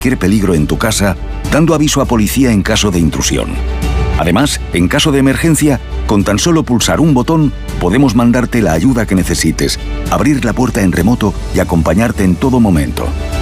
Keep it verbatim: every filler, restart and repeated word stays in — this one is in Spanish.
cualquier peligro en tu casa, dando aviso a policía en caso de intrusión. Además, en caso de emergencia, con tan solo pulsar un botón, podemos mandarte la ayuda que necesites, abrir la puerta en remoto y acompañarte en todo momento.